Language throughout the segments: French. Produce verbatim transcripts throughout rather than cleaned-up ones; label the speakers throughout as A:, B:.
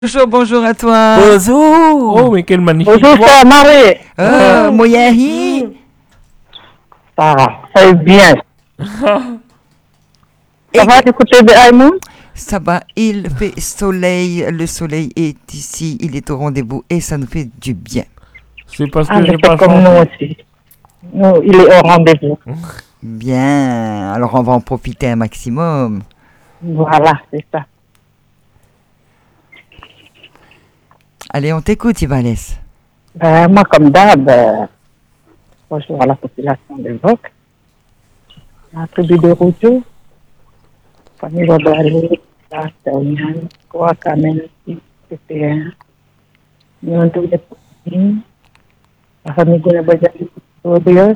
A: Bonjour, bonjour à toi.
B: Bonjour.
C: Oh, mais quelle magnifique
D: Bonjour,
C: voix.
D: ça Marie.
A: Oh, Moyahi.
D: Ça va, ça va bien. Ça va du côté de Aïmoun?
A: Ça va, il fait soleil, le soleil est ici, il est au rendez-vous et ça nous fait du bien.
C: C'est parce que
D: Ah,
C: j'ai
D: mais
C: pas
D: c'est comme nous
C: changé.
D: aussi. Nous, il est au rendez-vous.
A: Bien, alors on va en profiter un maximum.
D: Voilà, c'est ça.
A: Allez, on t'écoute, Ivales.
D: Ben, moi, comme d'hab, euh, bonjour à la population de Voc, la tribu de Routou, famille Rodalé, la Taouyan, Koa Kamen, P P un, Nyondou de Poutine, la famille Gounabadjali Rodéon,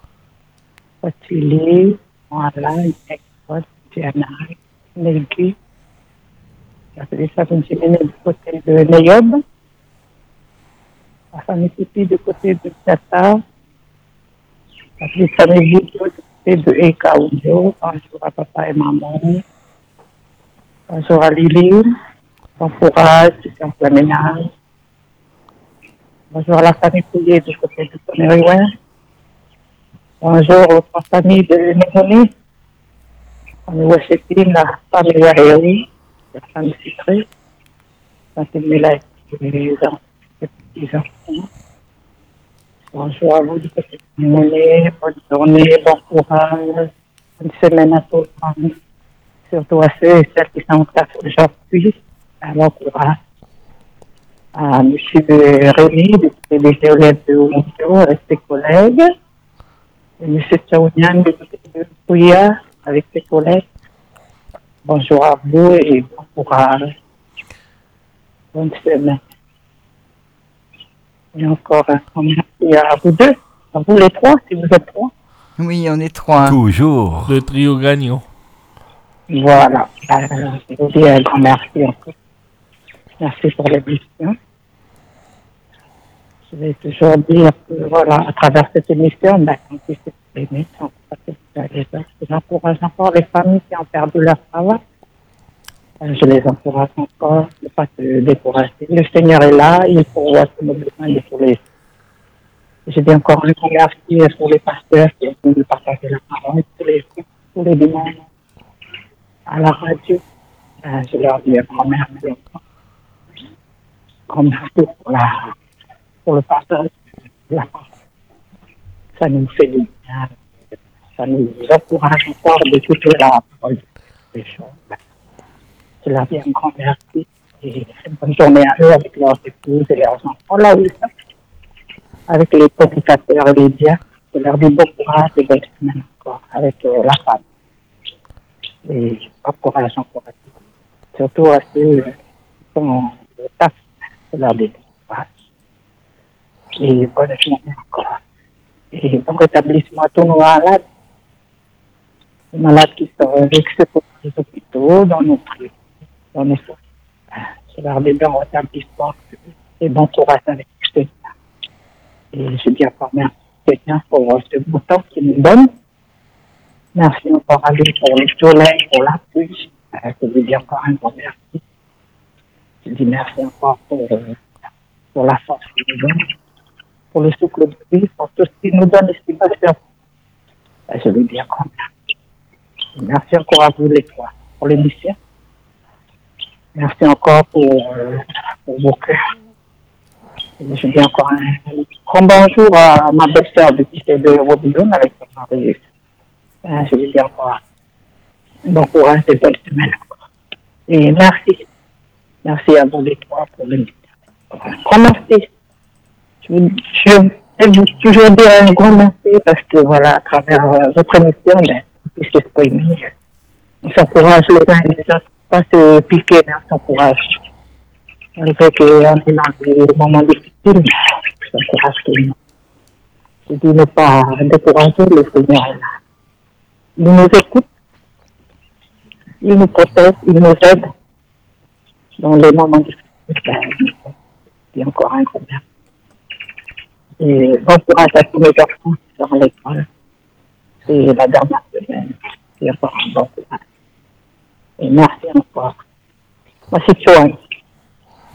D: Fatili, Moala, Ekot, Tianai, Nelki, la famille Chimene du côté de Neyob, la famille Tipi du côté de Tata, la famille Boudio du côté de Ekaoudio, bonjour à papa et maman, bonjour à Lily, bon courage, c'est en plein ménage, bonjour à la famille Pouillet du côté de Tonneriouen, bonjour aux familles de Némonie, la famille Ouachetine, la famille Aréoui, la famille Citré, la famille Mélaï, les petits-enfants. Bonjour à vous du côté de Némonie, bonne journée, bon courage, bonne semaine à tous, surtout à ceux et celles qui sont en classe aujourd'hui, bon courage. À M. Rémy, du côté des géolètes de Oumio, avec ses collègues, et M. Tchaounian, du côté de Pouya, avec ses collègues. Bonjour à vous et bon courage. Bonne semaine. Et encore un grand merci à vous deux, à vous les trois, si vous êtes trois.
A: Oui, on est trois.
B: Toujours.
C: Le trio gagnant.
D: Voilà. Euh, je vous dis un grand merci encore. Merci pour l'émission. Je vais toujours dire que, voilà, à travers cette émission, ben, on puisse s'exprimer, sans que j'encourage encore les familles qui ont perdu leur travail. Je les encourage encore, ne pas se décourager. Le Seigneur est là, il pourvoit tous nos besoins de tous les jours. Je dis encore un grand merci pour les pasteurs qui ont pu nous partager la parole tous les jours, tous les dimanches, à la radio. Euh, je leur dis un grand merci encore. Grand merci pour, la, pour le partage de la parole. Ça nous fait du bien, ça nous encourage encore de toute la parole des choses. Je leur dis un grand merci et bonne journée à eux avec leurs épouses et leurs enfants là où ils sont, avec les prédicateurs et les diacres. Je leur dis bon courage et bonne semaine encore avec euh, la femme. Et bon courage encore à tous. Surtout à ceux qui sont au taf, je leur dis bon courage. Et bonne journée encore. Et bon rétablissement à tous nos malades. Les malades qui sont vexés pour les hôpitaux, dans nos prix. On est fort. Je leur dis bon rétablissement et bon courage avec tout ça. Et je dis encore merci Seigneur pour ce beau temps qu'il nous donne. Merci encore à lui pour le soleil, pour la pluie. Je lui dis encore un grand merci. Je dis merci encore pour, pour la force qu'il nous donne, pour le souffle de vie, pour tout ce qu'il nous donne et ce qu'il va faire. Je lui dis encore merci. Merci encore à vous les trois pour l'émission. Merci encore pour, euh, pour vos cœurs. Et je dis encore un grand bonjour à ma belle-sœur du lycée de Robillon avec son mari. Euh, je lui dis encore bon courage et bonne semaine encore. Et merci. Merci à vous les trois pour l'émission. Un grand merci. Je, vous, je vais vous toujours dire un grand merci parce que voilà, à travers euh, votre émission, ben, on puisse s'exprimer. On s'encourage les uns et les autres. Pas se piquer dans son courage. Malgré qu'on est dans des moments difficiles, on s'encourage tout le monde. Je dis ne pas décourager, le Seigneur est là. Il nous écoute, il nous protège, il nous aide dans les moments difficiles. Il y a encore un grand merci. Et bon courage à tous mes garçons qui sont à l'école. C'est la dernière semaine. Il y a encore un bon courage. Et merci encore. Moi, c'est Joanne.